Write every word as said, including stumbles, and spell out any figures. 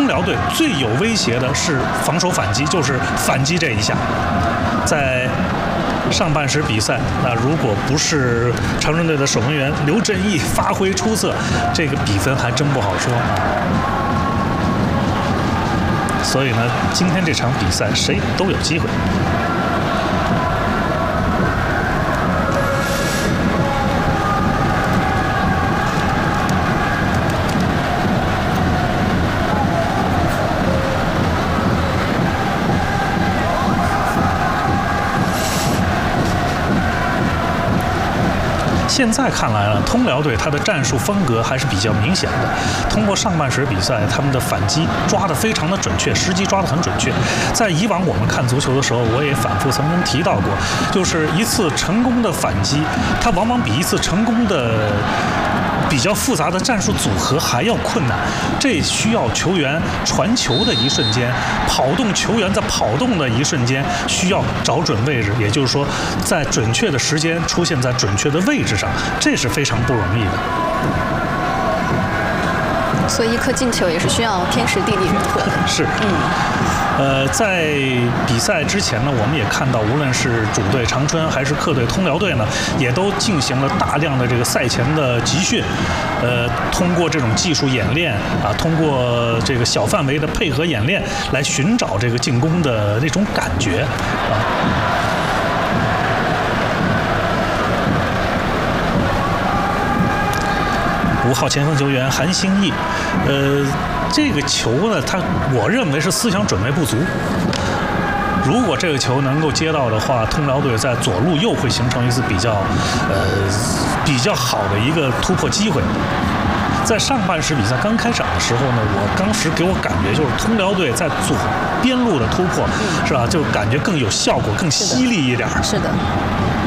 通辽队最有威胁的是防守反击，就是反击这一下，在上半时比赛，那如果不是长春队的守门员刘振义发挥出色，这个比分还真不好说啊。所以呢，今天这场比赛谁都有机会。现在看来呢，通辽队他的战术风格还是比较明显的。通过上半时比赛，他们的反击抓得非常的准确，时机抓得很准确。在以往我们看足球的时候，我也反复曾经提到过，就是一次成功的反击，它往往比一次成功的比较复杂的战术组合还要困难。这需要球员传球的一瞬间，跑动球员在跑动的一瞬间，需要找准位置，也就是说，在准确的时间出现在准确的位置上，这是非常不容易的。 所以一颗进球也是需要天时地利人和的。 是，嗯。呃，在比赛之前呢，我们也看到，无论是主队长春还是客队通辽队呢，也都进行了大量的这个赛前的集训，呃，通过这种技术演练啊，通过这个小范围的配合演练，来寻找这个进攻的那种感觉啊。五号前锋球员韩兴义，呃，这个球呢，他我认为是思想准备不足。如果这个球能够接到的话，通辽队在左路又会形成一次比较，呃，比较好的一个突破机会。在上半时比赛刚开场的时候呢，我当时给我感觉就是通辽队在左边路的突破，嗯、是吧？就感觉更有效果，更犀利一点。 是的。